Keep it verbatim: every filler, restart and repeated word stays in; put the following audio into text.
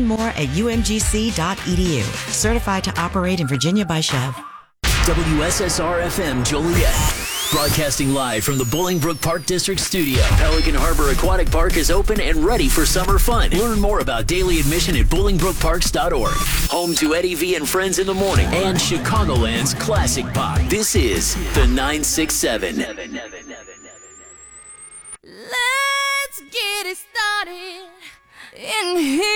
Learn more at u m g c dot e d u. Certified to operate in Virginia by Chev. W S S R F M Joliet. Broadcasting live from the Bolingbrook Park District studio. Pelican Harbor Aquatic Park is open and ready for summer fun. Learn more about daily admission at bolingbrook parks dot org. Home to Eddie V and Friends in the Morning and Chicagoland's classic pop. This is the nine six seven. Let's get it started in here.